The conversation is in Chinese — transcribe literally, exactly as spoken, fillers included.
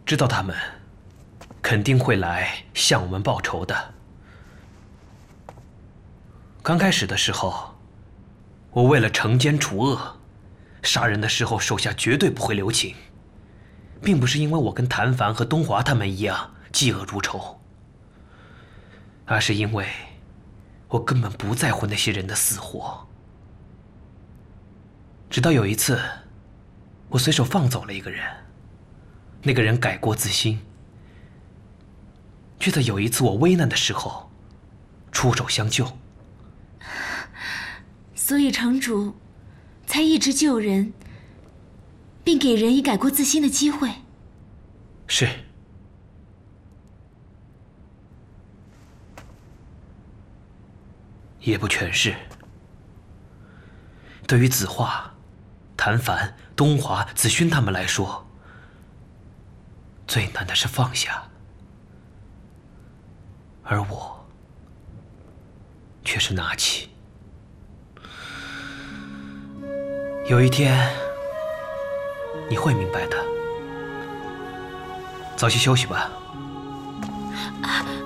知道他们肯定会来向我们报仇的。刚开始的时候，我为了惩奸除恶，杀人的时候手下绝对不会留情，并不是因为我跟谭凡和东华他们一样嫉恶如仇，而是因为我根本不在乎那些人的死活。直到有一次，我随手放走了一个人，那个人改过自新，却在有一次我危难的时候出手相救。 所以城主才一直救人，并给人以改过自新的机会。 是。也不全是。对于子画、谭凡、东华、子勋他们来说，最难的是放下，而我却是拿起。有一天，你会明白的。早些休息吧。